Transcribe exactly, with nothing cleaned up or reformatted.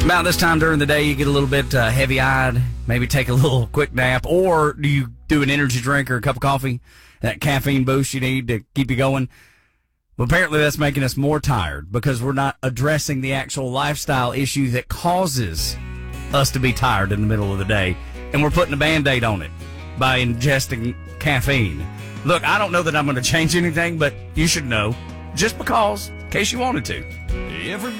About this time during the day, you get a little bit uh, heavy-eyed, maybe take a little quick nap, or do you do an energy drink or a cup of coffee, that caffeine boost you need to keep you going? Well, apparently that's making us more tired because we're not addressing the actual lifestyle issue that causes us to be tired in the middle of the day, and we're putting a Band-Aid on it by ingesting caffeine. Look, I don't know that I'm going to change anything, but you should know, just because, in case you wanted to. Every